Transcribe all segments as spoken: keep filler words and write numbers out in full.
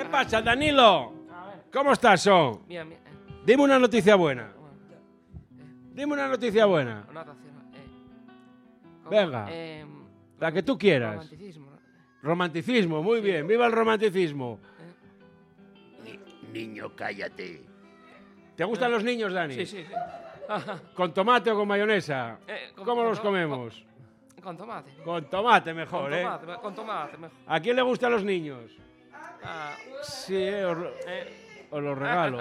pasa, Danilo? ¿Cómo estás, oh? Bien, bien. Dime una noticia buena. Dime una noticia buena. Venga, Eh, la que tú quieras. romanticismo. Romanticismo, muy bien. ¡Viva el romanticismo! Ni- niño, cállate. ¿Te gustan los niños, Dani? Sí, sí, sí. ¿Con tomate o con mayonesa? Eh, con- ¿Cómo con los to- comemos? Con, con tomate. Con tomate mejor, con ¿eh? tomate, me- Con tomate, mejor. ¿A quién le gustan los niños? Ah, Sí, eh, os, lo- eh, os los regalo.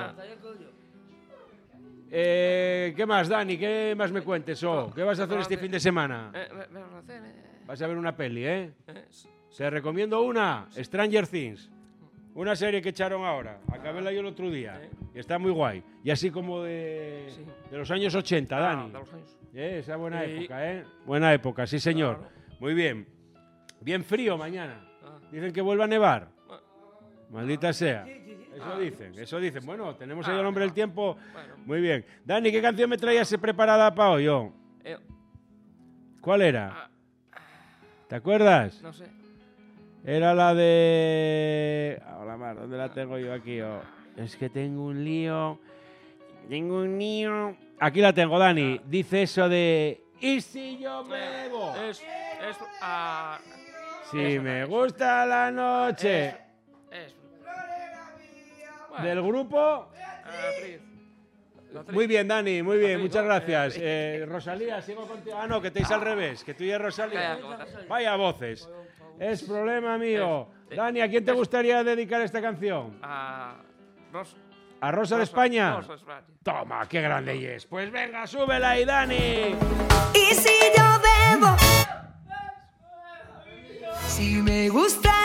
Eh, ¿Qué más, Dani? ¿Qué más me cuentes? Oh, ¿qué vas a hacer este fin de semana? eh, ve- ve- ve- ve- eh, Vas a ver una peli, ¿eh? eh, s- Te recomiendo una, Stranger Things. Una serie que echaron ahora. Acabéla yo el otro día. Y está muy guay. Y así como de, Sí. de los años ochenta, ah, Dani. de los años. Eh, esa buena Sí. época, ¿eh? Buena época, sí, señor. Claro. Muy bien. Bien frío mañana. Ah. Dicen que vuelva a nevar. Ah. Maldita sea. Eso dicen, eso dicen. Bueno, tenemos ahí Ah, el hombre del ah. tiempo. Bueno. Muy bien. Dani, ¿qué canción me traías preparada para hoy? oh? Eh, ¿Cuál era? ah, ¿Te acuerdas? no sé. Era la de... Hola, Mar, ¿dónde la tengo yo aquí? oh? Es que tengo un lío. Tengo un lío. Aquí la tengo, Dani. Dice eso de... ¿Y si yo bebo? Es. Es. Ah, Si eso, me eso. gusta la noche. Es. Bueno, Del grupo... la actriz. La actriz. Muy bien, Dani, muy bien, Actriz, muchas ¿no? gracias. Eh, Eh, Rosalía, sigo contigo. Ah, no, que te hice al revés, que tú y es Rosalía. Calla, calla. Vaya voces. Es problema mío. Es- Dani, ¿a quién te gustaría dedicar esta canción? Ah, Ros- ¿A Rosa de Rosa- España? Rosa de España. Toma, qué grande es. Pues venga, súbela ahí, Dani. Y si yo bebo, si me gusta